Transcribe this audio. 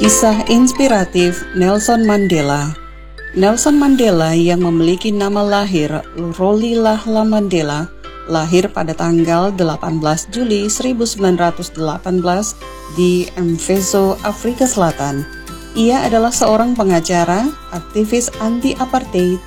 Kisah inspiratif Nelson Mandela. Nelson Mandela yang memiliki nama lahir Rolihlahla Mandela lahir pada tanggal 18 Juli 1918 di Mvezo, Afrika Selatan. Ia adalah seorang pengacara, aktivis anti-apartheid,